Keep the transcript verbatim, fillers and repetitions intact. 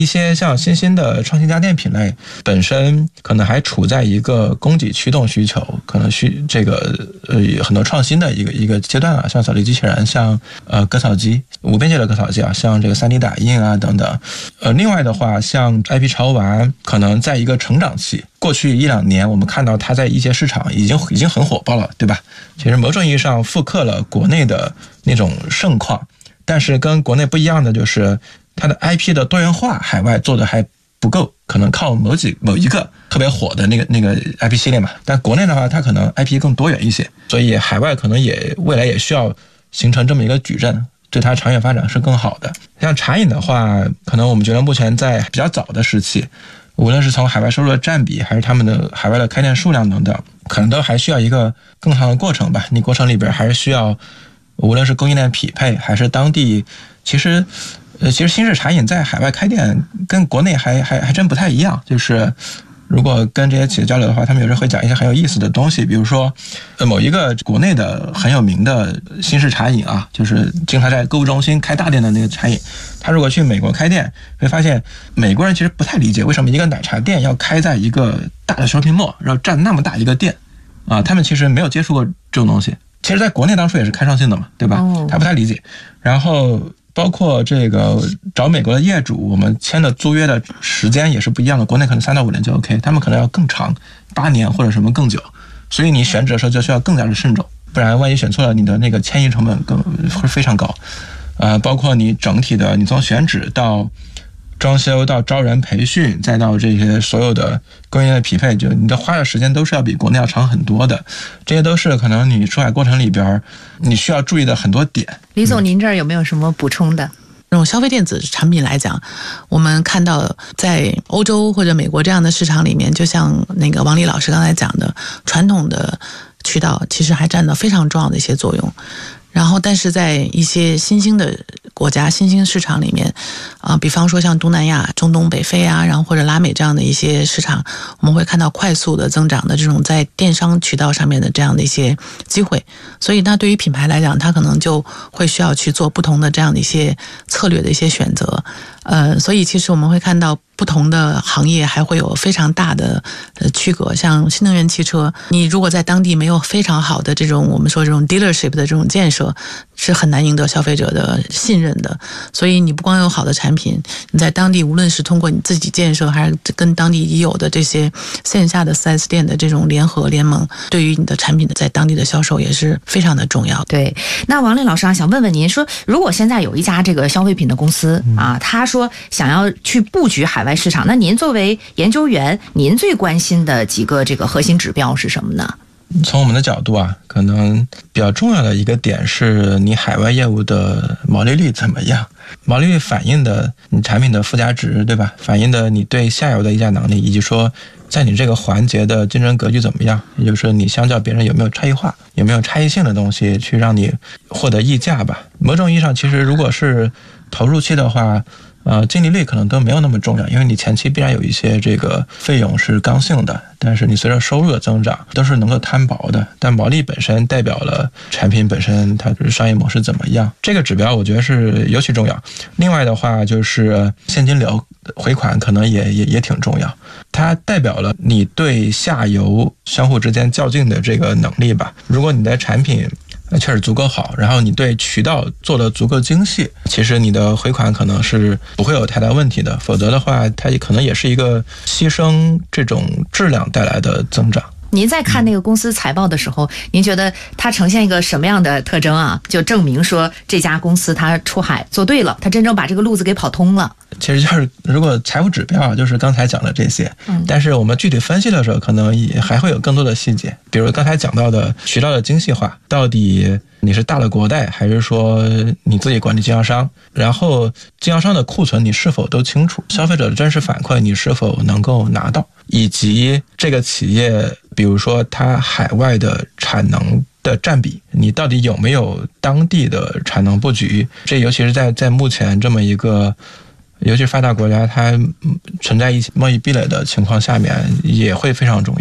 一些像新兴的创新家电品类本身可能还处在一个供给驱动需求，可能需这个呃很多创新的一个一个阶段啊，像扫地机器人，像呃割草机，无边界的割草机啊，像这个 三 D 打印啊等等。呃，另外的话，像 I P 潮玩可能在一个成长期，过去一两年我们看到它在一些市场已经已经很火爆了，对吧？其实某种意义上复刻了国内的那种盛况，但是跟国内不一样的就是它的 I P 的多元化，海外做的还不够，可能靠某几某一个特别火的那个那个 I P 系列嘛。但国内的话，它可能 I P 更多元一些，所以海外可能也未来也需要形成这么一个矩阵，对它长远发展是更好的。像茶饮的话，可能我们觉得目前在比较早的时期，无论是从海外收入的占比，还是他们的海外的开店数量等等，可能都还需要一个更长的过程吧。你过程里边还是需要，无论是供应链匹配，还是当地，其实。呃，其实新式茶饮在海外开店跟国内还还还真不太一样。就是如果跟这些企业交流的话，他们有时候会讲一些很有意思的东西，比如说，呃，某一个国内的很有名的新式茶饮啊，就是经常在购物中心开大店的那个茶饮，他如果去美国开店，会发现美国人其实不太理解为什么一个奶茶店要开在一个大的 shopping mall， 然后占那么大一个店啊，他们其实没有接触过这种东西。其实，在国内当初也是开创性的嘛，对吧？他不太理解，然后。包括这个找美国的业主，我们签的租约的时间也是不一样的，国内可能三到五年就 OK， 他们可能要更长，八年或者什么更久，所以你选址的时候就需要更加的慎重，不然万一选错了，你的那个迁移成本更会非常高。呃，包括你整体的，你从选址到装修到招人培训，再到这些所有的供应链的匹配，就你的花的时间都是要比国内要长很多的，这些都是可能你出海过程里边你需要注意的很多点。 李总，您这儿有没有什么补充的？ 这种消费电子产品来讲，我们看到在欧洲或者美国这样的市场里面，就像那个王丽老师刚才讲的，传统的渠道其实还占到非常重要的一些作用。然后，但是在一些新兴的国家、新兴市场里面，啊、呃，比方说像东南亚、中东北非啊，然后或者拉美这样的一些市场，我们会看到快速的增长的这种在电商渠道上面的这样的一些机会。所以，那对于品牌来讲，它可能就会需要去做不同的这样的一些策略的一些选择。呃，所以其实我们会看到不同的行业还会有非常大的呃区隔，像新能源汽车，你如果在当地没有非常好的这种我们说这种 dealership 的这种建设，是很难赢得消费者的信任的。所以你不光有好的产品，你在当地无论是通过你自己建设，还是跟当地已有的这些线下的 四 S 店的这种联合联盟，对于你的产品的在当地的销售也是非常的重要。 对，那王丽老师啊，想问问您说，如果现在有一家这个消费品的公司啊，他说想要去布局海外市场，那您作为研究员，您最关心的几个这个核心指标是什么呢？ 从我们的角度啊，可能比较重要的一个点是你海外业务的毛利率怎么样。毛利率反映的你产品的附加值，对吧？反映的你对下游的议价能力，以及说在你这个环节的竞争格局怎么样，也就是你相较别人有没有差异化，有没有差异性的东西去让你获得溢价吧。某种意义上，其实如果是投入期的话，呃，净利率可能都没有那么重要，因为你前期必然有一些这个费用是刚性的，但是你随着收入的增长都是能够摊薄的。但毛利本身代表了产品本身它的商业模式怎么样，这个指标我觉得是尤其重要。另外的话就是现金流回款可能也也也挺重要，它代表了你对下游相互之间较劲的这个能力吧。如果你的产品确实足够好，然后你对渠道做得足够精细，其实你的回款可能是不会有太大问题的，否则的话它也可能也是一个牺牲这种质量带来的增长。 您在看那个公司财报的时候，您觉得它呈现一个什么样的特征啊？就证明说这家公司它出海做对了，它真正把这个路子给跑通了。 其实就是如果财务指标啊，就是刚才讲的这些，嗯，但是我们具体分析的时候，可能也还会有更多的细节，比如刚才讲到的渠道的精细化，到底你是大的国代，还是说你自己管理经销商？然后经销商的库存你是否都清楚？消费者的真实反馈你是否能够拿到？以及这个企业，比如说它海外的产能的占比，你到底有没有当地的产能布局？这尤其是在在目前这么一个，尤其是发达国家，它存在一些贸易壁垒的情况下面，也会非常重要。